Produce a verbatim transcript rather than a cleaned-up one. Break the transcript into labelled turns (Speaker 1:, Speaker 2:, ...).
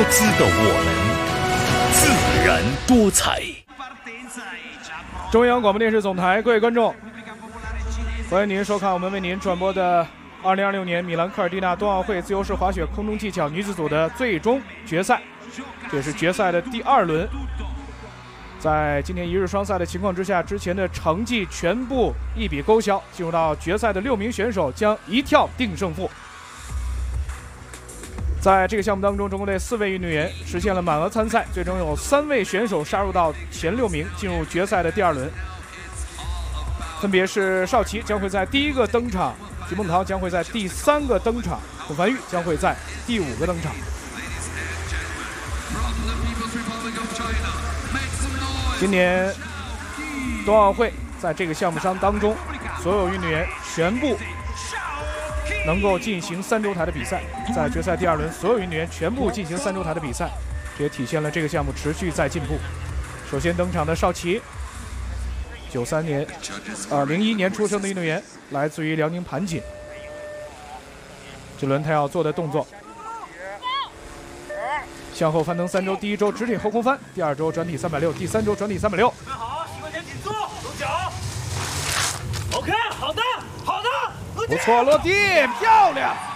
Speaker 1: 姿的我们，自然多彩。
Speaker 2: 中央广播电视总台，各位观众，欢迎您收看我们为您转播的二零二六年米兰科尔蒂纳冬奥会自由式滑雪空中技巧女子组的最终决赛，这也是决赛的第二轮。在今天一日双赛的情况之下，之前的成绩全部一笔勾销，进入到决赛的六名选手将一跳定胜负。在这个项目当中，中国队四位运动员实现了满额参赛，最终有三位选手杀入到前六名，进入决赛的第二轮。分别是邵琦将会在第一个登场，徐梦桃将会在第三个登场，孔凡玉将会在第五个登场。今年冬奥会在这个项目上当中，所有运动员全部能够进行三周台的比赛，在决赛第二轮，所有运动员全部进行三周台的比赛，这也体现了这个项目持续在进步。首先登场的邵琦，九三年，呃，零一年出生的运动员，来自于辽宁盘锦。这轮他要做的动作，向后翻腾三周，第一周直体后空翻，第二周转体三百六，第三周转体三百六。
Speaker 3: 看好，膝关节紧缩，收脚。OK， 好的，好的。
Speaker 2: 不错，落地，漂亮。